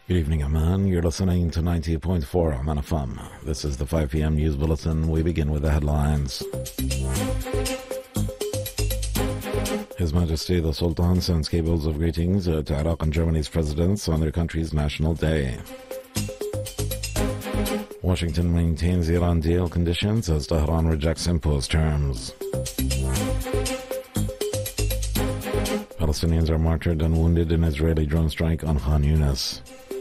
Good evening, Amman. You're listening to 90.4 Amman FM. This is the 5 p.m. News Bulletin. We begin with the headlines. His Majesty the Sultan sends cables of greetings to Iraq and Germany's presidents on their country's National Day. Washington maintains Iran deal conditions as Tehran rejects imposed terms. Palestinians are martyred and wounded in Israeli drone strike on Khan Yunis.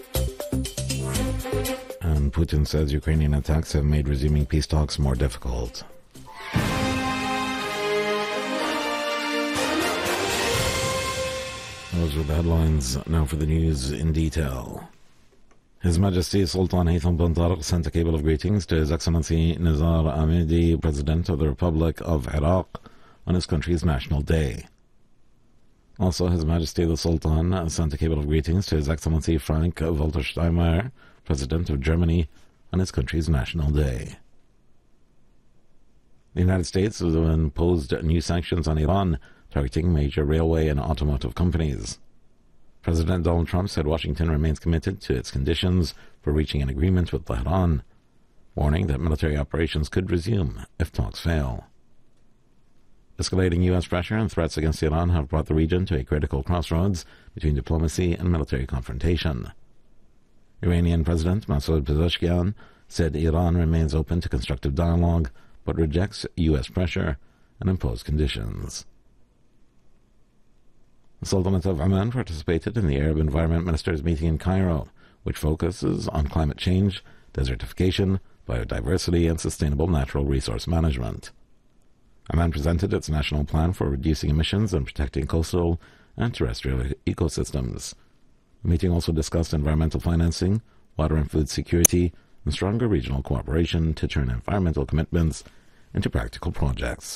And Putin says Ukrainian attacks have made resuming peace talks more difficult. Those are the headlines. Now for the news in detail. His Majesty Sultan Haytham bin Tariq sent a cable of greetings to His Excellency Nizar Ahmadi, President of the Republic of Iraq, on his country's National Day. Also, His Majesty the Sultan sent a cable of greetings to His Excellency Frank-Walter Steinmeier, President of Germany, on his country's National Day. The United States has imposed new sanctions on Iran, targeting major railway and automotive companies. President Donald Trump said Washington remains committed to its conditions for reaching an agreement with Tehran, warning that military operations could resume if talks fail. Escalating U.S. pressure and threats against Iran have brought the region to a critical crossroads between diplomacy and military confrontation. Iranian President Masoud Pezeshkian said Iran remains open to constructive dialogue, but rejects U.S. pressure and imposed conditions. The Sultanate of Oman participated in the Arab Environment Ministers' meeting in Cairo, which focuses on climate change, desertification, biodiversity, and sustainable natural resource management. Oman presented its national plan for reducing emissions and protecting coastal and terrestrial ecosystems. The meeting also discussed environmental financing, water and food security, and stronger regional cooperation to turn environmental commitments into practical projects.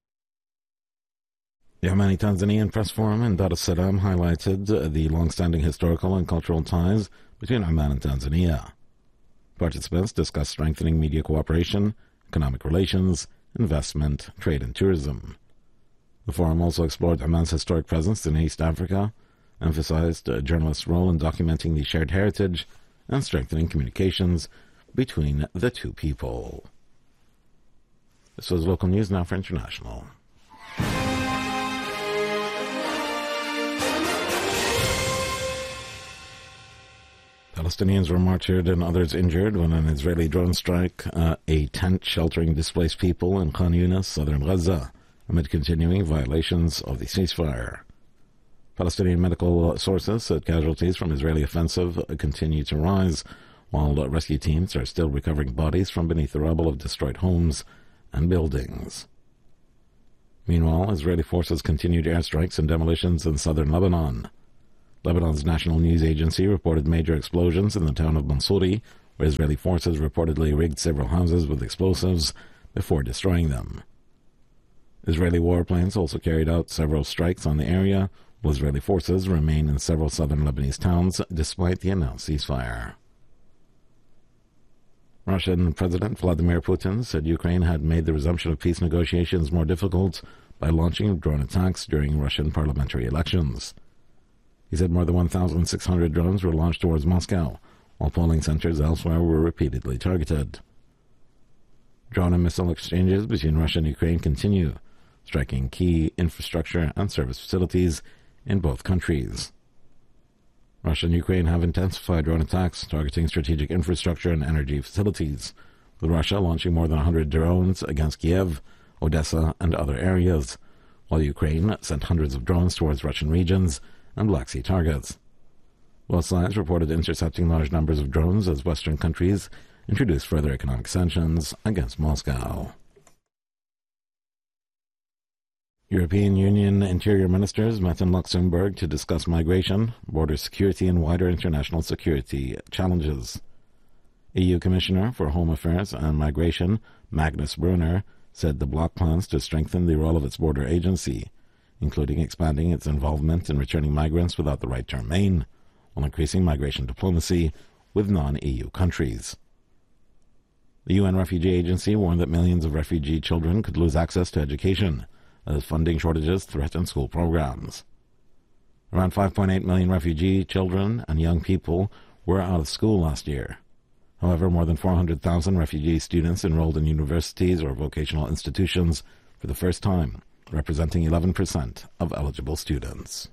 The Omani-Tanzanian Press Forum in Dar es Salaam highlighted the long-standing historical and cultural ties between Oman and Tanzania. Participants discussed strengthening media cooperation, economic relations, investment, trade, and tourism. The forum also explored Oman's historic presence in East Africa, emphasized journalists' role in documenting the shared heritage, and strengthening communications between the two people. This was local news. Now for international. Palestinians were martyred and others injured when an Israeli drone struck a tent sheltering displaced people in Khan Yunis, southern Gaza, amid continuing violations of the ceasefire. Palestinian medical sources said casualties from Israeli offensive continue to rise, while rescue teams are still recovering bodies from beneath the rubble of destroyed homes and buildings. Meanwhile, Israeli forces continued airstrikes and demolitions in southern Lebanon. Lebanon's national news agency reported major explosions in the town of Mansouri, where Israeli forces reportedly rigged several houses with explosives before destroying them. Israeli warplanes also carried out several strikes on the area, while Israeli forces remain in several southern Lebanese towns despite the announced ceasefire. Russian President Vladimir Putin said Ukraine had made the resumption of peace negotiations more difficult by launching drone attacks during Russian parliamentary elections. He said more than 1,600 drones were launched towards Moscow, while polling centers elsewhere were repeatedly targeted. Drone and missile exchanges between Russia and Ukraine continue, striking key infrastructure and service facilities in both countries. Russia and Ukraine have intensified drone attacks targeting strategic infrastructure and energy facilities, with Russia launching more than 100 drones against Kiev, Odessa, and other areas, while Ukraine sent hundreds of drones towards Russian regions and Black Sea targets. Both sides reported intercepting large numbers of drones as Western countries introduced further economic sanctions against Moscow. European Union interior ministers met in Luxembourg to discuss migration, border security, and wider international security challenges. EU Commissioner for Home Affairs and Migration, Magnus Brunner, said the bloc plans to strengthen the role of its border agency, including expanding its involvement in returning migrants without the right to remain, while increasing migration diplomacy with non-EU countries. The UN Refugee Agency warned that millions of refugee children could lose access to education as funding shortages threaten school programs. Around 5.8 million refugee children and young people were out of school last year. However, more than 400,000 refugee students enrolled in universities or vocational institutions for the first time, representing 11% of eligible students.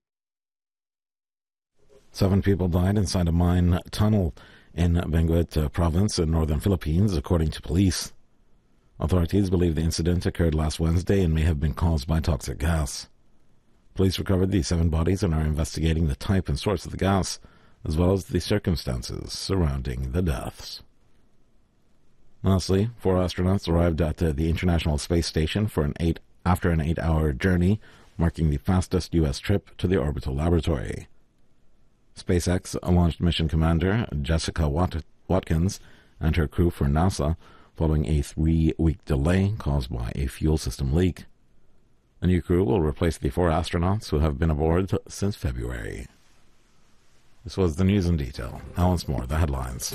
7 people died inside a mine tunnel in Benguet province in northern Philippines, according to police. Authorities believe the incident occurred last Wednesday and may have been caused by toxic gas. Police recovered the 7 bodies and are investigating the type and source of the gas, as well as the circumstances surrounding the deaths. Lastly, 4 astronauts arrived at the International Space Station after an 8-hour journey, marking the fastest U.S. trip to the orbital laboratory. SpaceX launched mission commander Jessica Watkins and her crew for NASA following a 3-week delay caused by a fuel system leak. A new crew will replace the 4 astronauts who have been aboard since February. This was the news in detail. Now once more, the headlines.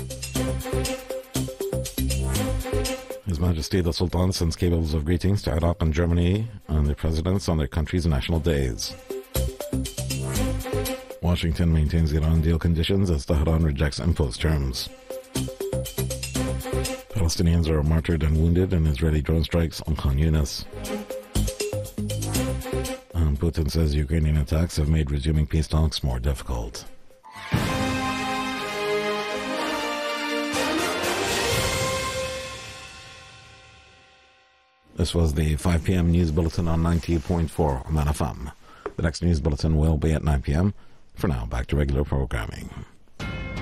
His Majesty the Sultan sends cables of greetings to Iraq and Germany and the presidents on their country's national days. Washington maintains Iran deal conditions as Tehran rejects imposed terms. Palestinians are martyred and wounded in Israeli drone strikes on Khan Yunis. And Putin says Ukrainian attacks have made resuming peace talks more difficult. This was the 5 p.m. news bulletin on 90.4 on FM. The next news bulletin will be at 9 p.m. For now, back to regular programming.